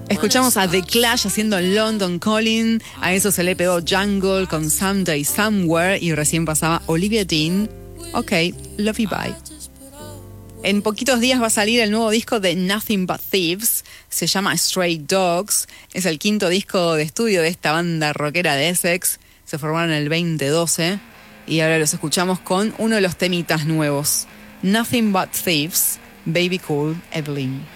Escuchamos a The Clash haciendo London Calling. A eso se le pegó Jungle con Someday Somewhere. Y recién pasaba Olivia Dean. Ok, love you, bye. En poquitos días va a salir el nuevo disco de Nothing But Thieves. Se llama Stray Dogs. Es el quinto disco de estudio de esta banda rockera de Essex. Se formaron en el 2012. Y ahora los escuchamos con uno de los temitas nuevos. Nothing But Thieves, Baby Cool, Evelyn.